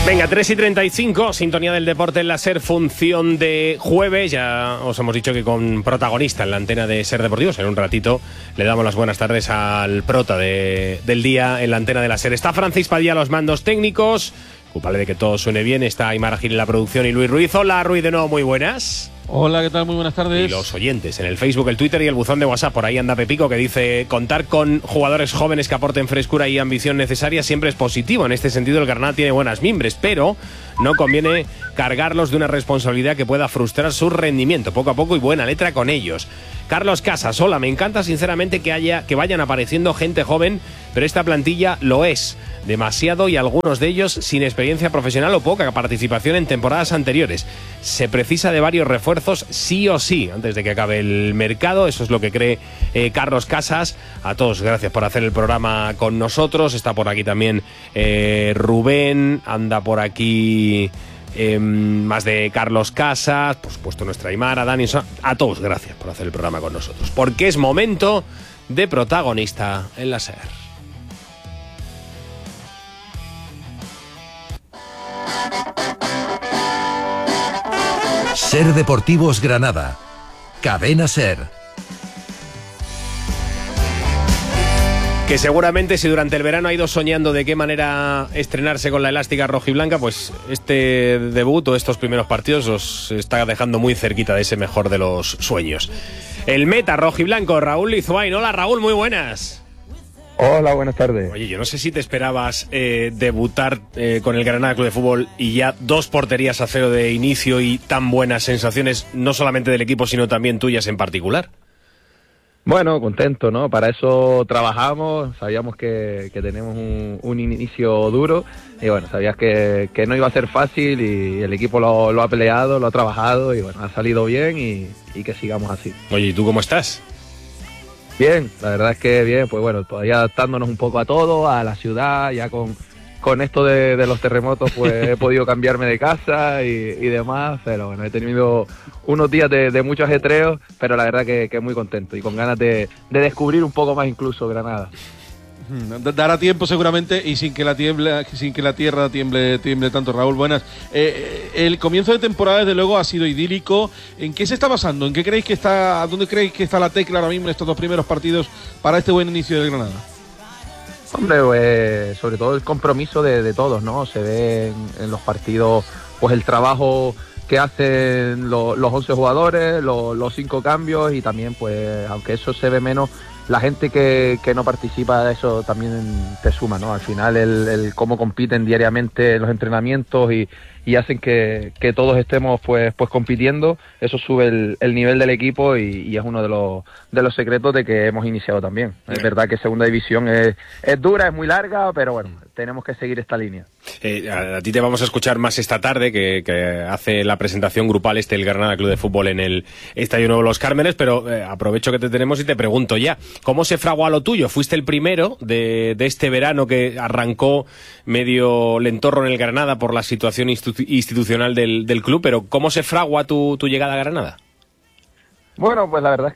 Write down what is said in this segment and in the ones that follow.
Venga, 3:35, sintonía del deporte en la SER, función de jueves. Ya os hemos dicho que con protagonista en la antena de SER Deportivos. En un ratito le damos las buenas tardes al prota del día en la antena de la SER. Está Francis Padilla a los mandos técnicos. Culpable de que todo suene bien. Está Aymar Gil en la producción y Luis Ruiz. Hola, Ruiz, de nuevo, muy buenas. Hola, ¿qué tal? Muy buenas tardes. Y los oyentes en el Facebook, el Twitter y el buzón de WhatsApp. Por ahí anda Pepico, que dice: contar con jugadores jóvenes que aporten frescura y ambición necesaria siempre es positivo. En este sentido, el Granada tiene buenas mimbres, pero no conviene cargarlos de una responsabilidad que pueda frustrar su rendimiento. Poco a poco y buena letra con ellos. Carlos Casas, hola, me encanta sinceramente que vayan apareciendo gente joven, pero esta plantilla lo es demasiado y algunos de ellos sin experiencia profesional o poca participación en temporadas anteriores. Se precisa de varios refuerzos sí o sí antes de que acabe el mercado. Eso es lo que cree Carlos Casas. A todos gracias por hacer el programa con nosotros. Está por aquí también Rubén, anda por aquí más de Carlos Casas, por supuesto nuestra Aymara, Dani. A todos gracias por hacer el programa con nosotros, porque es momento de protagonista en la SER. SER Deportivos Granada, Cadena SER. Que seguramente si durante el verano ha ido soñando de qué manera estrenarse con la elástica rojiblanca, pues este debut o estos primeros partidos os está dejando muy cerquita de ese mejor de los sueños. El meta rojiblanco, Raúl Lizuain. Hola, Raúl, muy buenas. Hola, buenas tardes. Oye, yo no sé si te esperabas debutar con el Granada Club de Fútbol y ya 2 porterías a 0 de inicio y tan buenas sensaciones, no solamente del equipo, sino también tuyas en particular. Bueno, contento, ¿no? Para eso trabajamos, sabíamos que tenemos un inicio duro y bueno, sabías que no iba a ser fácil y el equipo lo ha peleado, lo ha trabajado y bueno, ha salido bien y que sigamos así. Oye, ¿y tú cómo estás? Bien, la verdad es que bien, pues bueno, todavía adaptándonos un poco a todo, a la ciudad, ya con esto de los terremotos, pues he podido cambiarme de casa y demás, pero bueno, he tenido unos días de mucho ajetreo, pero la verdad que muy contento y con ganas de descubrir un poco más incluso Granada. Dará tiempo seguramente y sin que la tierra tiemble tanto. Raúl, buenas. El comienzo de temporada desde luego ha sido idílico. ¿En qué se está basando? ¿En qué creéis que está? ¿Dónde creéis que está la tecla ahora mismo en estos 2 primeros partidos para este buen inicio del Granada? Hombre, pues sobre todo el compromiso de todos, ¿no? Se ve en los partidos pues el trabajo que hacen los 11 jugadores, los 5 cambios y también pues aunque eso se ve menos, la gente que no participa de eso también te suma, ¿no? Al final el cómo compiten diariamente en los entrenamientos y hacen que todos estemos pues compitiendo, eso sube el nivel del equipo y es uno de los secretos de que hemos iniciado también. Es verdad que segunda división es dura, es muy larga, pero bueno, tenemos que seguir esta línea. A ti te vamos a escuchar más esta tarde, que hace la presentación grupal el Granada Club de Fútbol en el Estadio Nuevo Los Cármenes, pero aprovecho que te tenemos y te pregunto ya, ¿cómo se fragua lo tuyo? Fuiste el primero de este verano que arrancó medio lentorro en el Granada por la situación institucional del club, pero ¿cómo se fragua tu llegada a Granada? Bueno, pues la verdad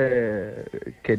es que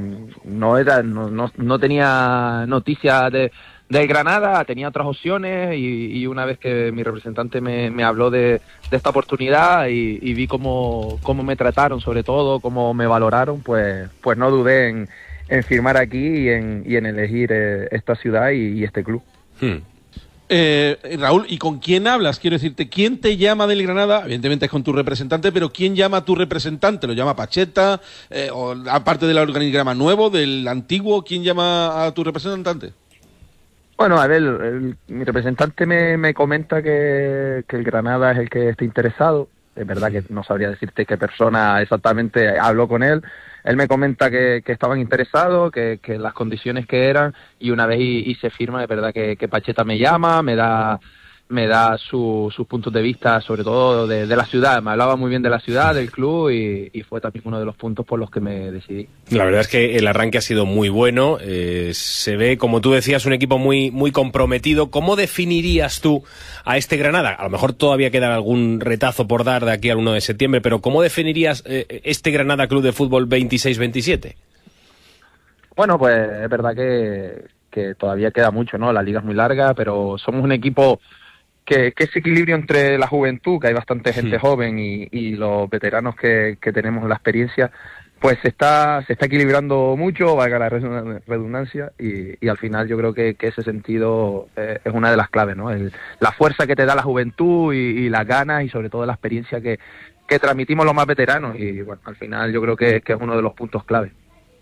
no tenía noticias del Granada, tenía otras opciones y una vez que mi representante me habló de esta oportunidad y vi cómo me trataron, sobre todo cómo me valoraron, pues no dudé en firmar aquí y en elegir esta ciudad y este club. Raúl, ¿y con quién hablas? Quiero decirte, ¿quién te llama del Granada? Evidentemente es con tu representante, pero ¿quién llama a tu representante? ¿Lo llama Pacheta? O aparte del organigrama nuevo, del antiguo, ¿quién llama a tu representante? Bueno, a ver, mi representante me comenta que el Granada es el que está interesado. Es verdad que no sabría decirte qué persona exactamente habló con él. Él me comenta que estaban interesados, que las condiciones que eran, y una vez y se firma, es verdad que Pacheta me llama, me da sus puntos de vista, sobre todo de la ciudad. Me hablaba muy bien de la ciudad, del club, y fue también uno de los puntos por los que me decidí. La verdad es que el arranque ha sido muy bueno. Se ve, como tú decías, un equipo muy, muy comprometido. ¿Cómo definirías tú a este Granada? A lo mejor todavía queda algún retazo por dar de aquí al 1 de septiembre, pero ¿cómo definirías este Granada Club de Fútbol 26-27? Bueno, pues es verdad que todavía queda mucho, ¿no? La liga es muy larga, pero somos un equipo que ese equilibrio entre la juventud, que hay bastante gente joven, y los veteranos que tenemos la experiencia, pues se está equilibrando mucho, valga la redundancia, y al final yo creo que ese sentido es una de las claves, ¿no? La fuerza que te da la juventud y las ganas, y sobre todo la experiencia que transmitimos los más veteranos, y bueno, al final yo creo que es uno de los puntos clave.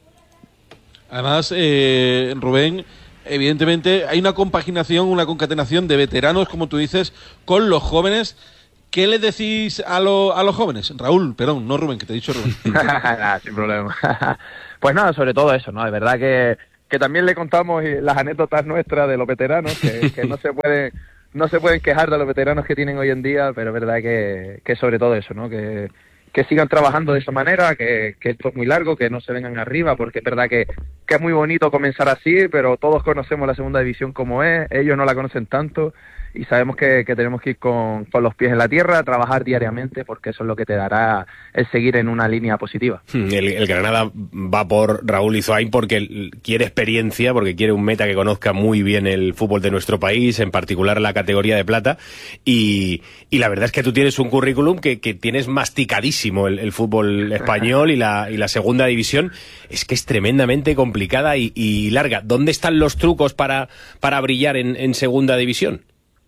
Además, Rubén, evidentemente hay una compaginación, una concatenación de veteranos, como tú dices, con los jóvenes. ¿Qué le decís a los jóvenes? Raúl, perdón, no Rubén, que te he dicho Rubén. Nada, sin problema. Pues nada, sobre todo eso, ¿no? Es verdad que también le contamos las anécdotas nuestras de los veteranos, que no se pueden quejar de los veteranos que tienen hoy en día, pero es verdad que sobre todo eso, ¿no? Que sigan trabajando de esa manera, que esto es muy largo, que no se vengan arriba, porque es verdad que es muy bonito comenzar así, pero todos conocemos la segunda división como es, ellos no la conocen tanto, y sabemos que tenemos que ir con los pies en la tierra, trabajar diariamente, porque eso es lo que te dará el seguir en una línea positiva. El Granada va por Raúl Izoain porque quiere experiencia, porque quiere un meta que conozca muy bien el fútbol de nuestro país, en particular la categoría de plata, y la verdad es que tú tienes un currículum que tienes masticadísimo el fútbol español y la segunda división. Es que es tremendamente complicada y larga. ¿Dónde están los trucos para brillar en segunda división?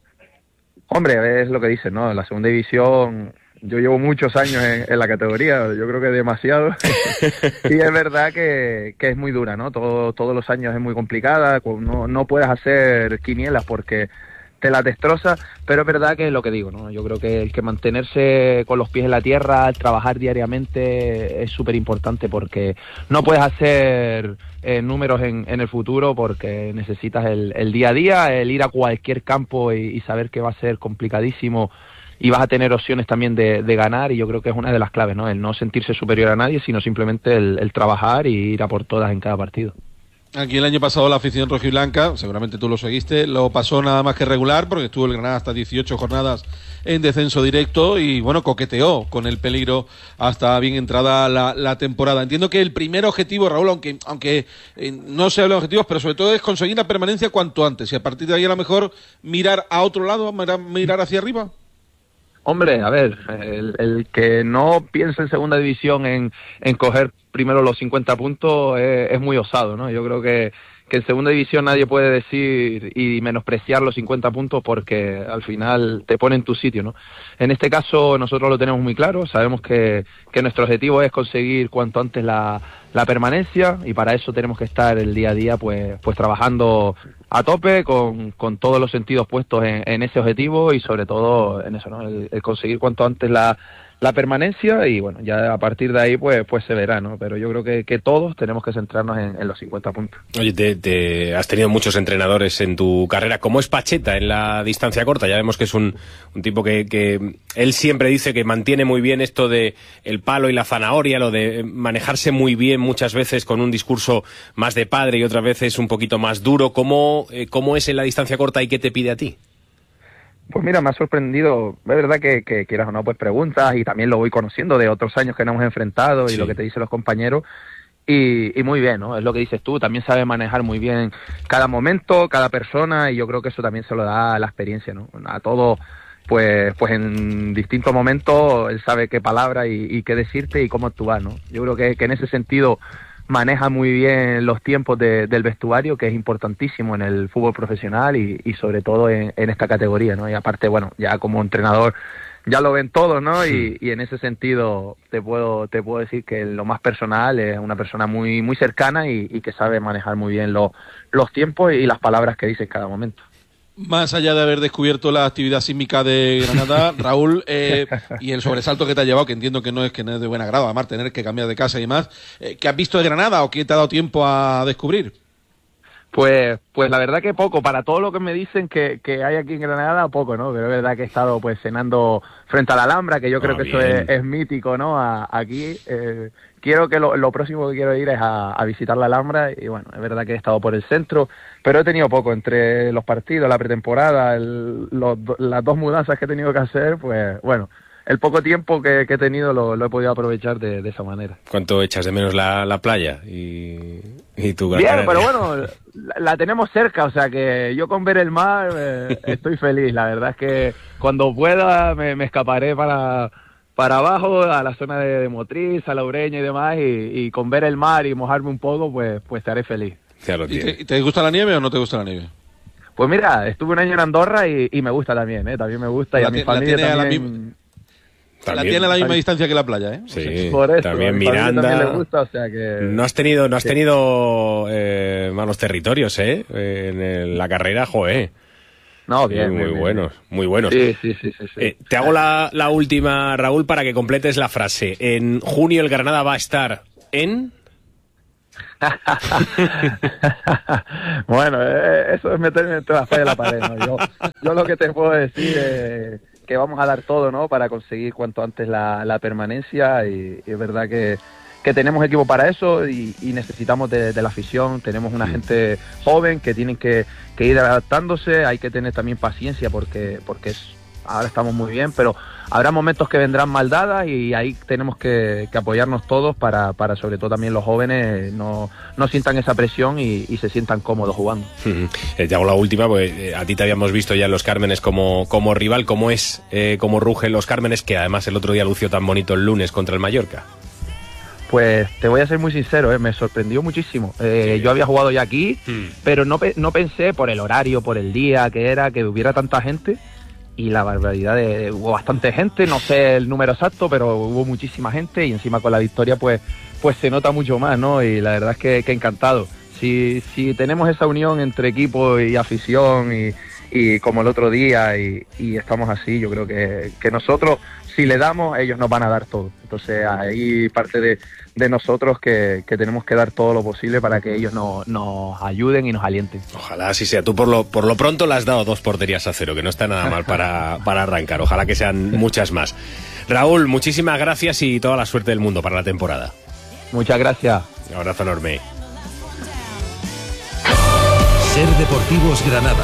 Hombre, es lo que dices, ¿no? En la segunda división yo llevo muchos años en la categoría, yo creo que demasiado. Y es verdad que es muy dura, ¿no? Todos los años es muy complicada, no puedes hacer quinielas porque te la destroza, pero es verdad que es lo que digo, ¿no? Yo creo que el que mantenerse con los pies en la tierra, trabajar diariamente es súper importante, porque no puedes hacer números en el futuro, porque necesitas el día a día, el ir a cualquier campo y saber que va a ser complicadísimo y vas a tener opciones también de ganar, y yo creo que es una de las claves, ¿no? El no sentirse superior a nadie, sino simplemente el trabajar y ir a por todas en cada partido. Aquí el año pasado la afición rojiblanca, seguramente tú lo seguiste, lo pasó nada más que regular, porque estuvo el Granada hasta 18 jornadas en descenso directo y bueno, coqueteó con el peligro hasta bien entrada la temporada. Entiendo que el primer objetivo, Raúl, aunque no se habla de objetivos, pero sobre todo es conseguir la permanencia cuanto antes, y a partir de ahí a lo mejor mirar a otro lado, mirar hacia arriba. Hombre, a ver, el que no piensa en segunda división en coger primero los 50 puntos es muy osado, ¿no? Yo creo que en segunda división nadie puede decir y menospreciar los 50 puntos, porque al final te pone en tu sitio, ¿no? En este caso nosotros lo tenemos muy claro, sabemos que nuestro objetivo es conseguir cuanto antes la permanencia, y para eso tenemos que estar el día a día pues trabajando a tope con todos los sentidos puestos en ese objetivo, y sobre todo en eso, ¿no? El conseguir cuanto antes la permanencia, y bueno, ya a partir de ahí pues se verá, ¿no? Pero yo creo que todos tenemos que centrarnos en los 50 puntos. Oye, te has tenido muchos entrenadores en tu carrera. ¿Cómo es Pacheta en la distancia corta? Ya vemos que es un tipo que él siempre dice que mantiene muy bien esto de el palo y la zanahoria, lo de manejarse muy bien muchas veces con un discurso más de padre y otras veces un poquito más duro. ¿Cómo es en la distancia corta y qué te pide a ti? Pues mira, me ha sorprendido, es verdad que quieras o no, pues preguntas, y también lo voy conociendo de otros años que nos hemos enfrentado, y sí, lo que te dicen los compañeros, y muy bien, ¿no? Es lo que dices tú, también sabe manejar muy bien cada momento, cada persona, y yo creo que eso también se lo da la experiencia, ¿no? A todos, pues en distintos momentos él sabe qué palabra y qué decirte y cómo actuar, ¿no? Yo creo que en ese sentido maneja muy bien los tiempos del vestuario, que es importantísimo en el fútbol profesional y sobre todo en esta categoría, ¿no? Y aparte, bueno, ya como entrenador ya lo ven todos, ¿no? Sí. Y en ese sentido te puedo decir que en lo más personal es una persona muy muy cercana y que sabe manejar muy bien los tiempos y las palabras que dice en cada momento. Más allá de haber descubierto la actividad sísmica de Granada, Raúl, y el sobresalto que te ha llevado, que entiendo que no es de buen agrado, además tener que cambiar de casa y demás, ¿qué has visto de Granada o qué te ha dado tiempo a descubrir? Pues la verdad que poco, para todo lo que me dicen que hay aquí en Granada, poco, ¿no? Pero es verdad que he estado pues cenando frente a la Alhambra, que yo creo que bien. Eso es mítico, ¿no? Aquí quiero que lo próximo que quiero ir es a visitar la Alhambra, y bueno, es verdad que he estado por el centro, pero he tenido poco, entre los partidos, la pretemporada, las dos mudanzas que he tenido que hacer, pues bueno, el poco tiempo que he tenido lo he podido aprovechar de esa manera. ¿Cuánto echas de menos la playa y tu Gran Bien, Canaria? pero bueno, la tenemos cerca, o sea que yo con ver el mar estoy feliz. La verdad es que cuando pueda me escaparé para abajo, a la zona de Motril, Salobreña y demás, y con ver el mar y mojarme un poco, pues estaré feliz. Ya lo tiene. ¿Y te gusta la nieve o no te gusta la nieve? Pues mira, estuve un año en Andorra y me gusta también, también me gusta, y a mi familia también. La tiene a la misma distancia que la playa, ¿eh? Sí, Por eso, también a mi familia Miranda. también le gusta, o sea que... No has tenido malos territorios, en la carrera, joe. No, bien, muy bien, buenos, muy buenos. Sí. Te hago la última, Raúl, para que completes la frase. En junio el Granada va a estar en... Bueno, eso es meterme entre la espada y la pared, ¿no? Yo lo que te puedo decir es que vamos a dar todo, ¿no? Para conseguir cuanto antes la permanencia, y es verdad que tenemos equipo para eso, y necesitamos de la afición. Tenemos una gente joven que tienen que ir adaptándose. Hay que tener también paciencia porque ahora estamos muy bien, pero habrá momentos que vendrán mal dadas, y ahí tenemos que apoyarnos todos para sobre todo también los jóvenes no sientan esa presión y se sientan cómodos jugando. Te hago la última, pues a ti te habíamos visto ya en Los Cármenes como rival. ¿Cómo es, cómo rugen Los Cármenes, que además el otro día lució tan bonito el lunes contra el Mallorca? Pues te voy a ser muy sincero, me sorprendió muchísimo. Yo había jugado ya aquí, pero no pensé, por el horario, por el día que hubiera tanta gente, y la barbaridad hubo bastante gente, no sé el número exacto, pero hubo muchísima gente, y encima con la victoria pues se nota mucho más, ¿no? Y la verdad es que encantado. Si tenemos esa unión entre equipo y afición, y como el otro día, y estamos así, yo creo que nosotros, si le damos, ellos nos van a dar todo. Entonces ahí parte de nosotros que tenemos que dar todo lo posible para que ellos nos ayuden y nos alienten. Ojalá así sea. Tú por lo pronto le has dado 2 porterías a 0, que no está nada mal para arrancar. Ojalá que sean muchas más. Raúl, muchísimas gracias y toda la suerte del mundo para la temporada. Muchas gracias. Un abrazo enorme. Ser Deportivos Granada.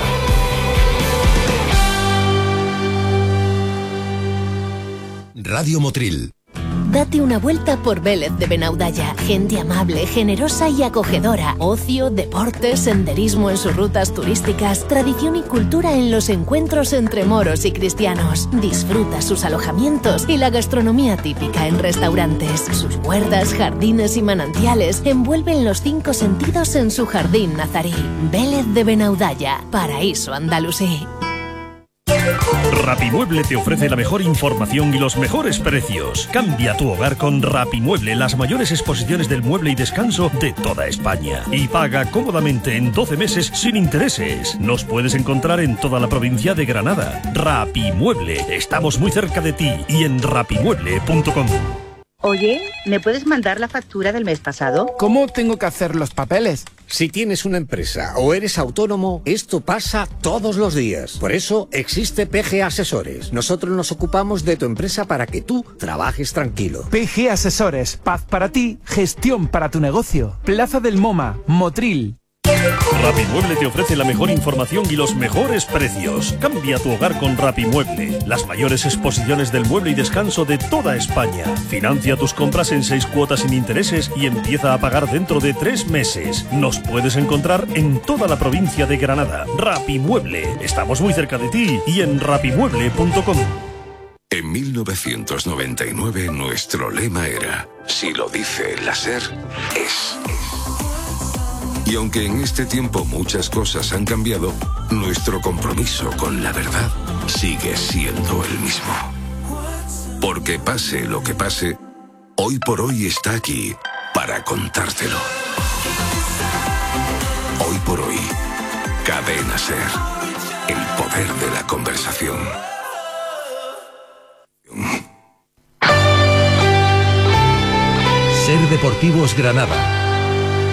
Radio Motril. Date una vuelta por Vélez de Benaudalla. Gente amable, generosa y acogedora. Ocio, deporte, senderismo en sus rutas turísticas. Tradición y cultura en los encuentros entre moros y cristianos. Disfruta sus alojamientos y la gastronomía típica en restaurantes. Sus huertas, jardines y manantiales envuelven los 5 sentidos en su jardín nazarí. Vélez de Benaudalla, paraíso andalusí. Rapimueble te ofrece la mejor información y los mejores precios. Cambia tu hogar con Rapimueble, las mayores exposiciones del mueble y descanso de toda España. Y paga cómodamente en 12 meses sin intereses. Nos puedes encontrar en toda la provincia de Granada. Rapimueble, estamos muy cerca de ti y en rapimueble.com. Oye, ¿me puedes mandar la factura del mes pasado? ¿Cómo tengo que hacer los papeles? Si tienes una empresa o eres autónomo, esto pasa todos los días. Por eso existe PG Asesores. Nosotros nos ocupamos de tu empresa para que tú trabajes tranquilo. PG Asesores, paz para ti, gestión para tu negocio. Plaza del MoMA, Motril. Rapimueble te ofrece la mejor información y los mejores precios. Cambia tu hogar con Rapimueble, las mayores exposiciones del mueble y descanso de toda España. Financia tus compras en 6 cuotas sin intereses y empieza a pagar dentro de 3 meses. Nos puedes encontrar en toda la provincia de Granada. Rapimueble, estamos muy cerca de ti y en rapimueble.com. En 1999 nuestro lema era: si lo dice la SER, es. Y aunque en este tiempo muchas cosas han cambiado, nuestro compromiso con la verdad sigue siendo el mismo. Porque pase lo que pase, Hoy por Hoy está aquí para contártelo. Hoy por Hoy, Cadena SER, el poder de la conversación. Ser Deportivos Granada.